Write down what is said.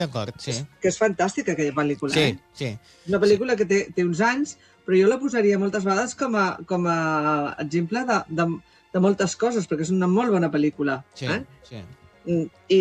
D'acord, sí. Que és fantàstica, aquella pel·lícula, Sí, sí. Una pel·lícula que té uns anys, però jo la posaria moltes vegades com a exemple de moltes coses, perquè és una molt bona pel·lícula. Sí, sí. I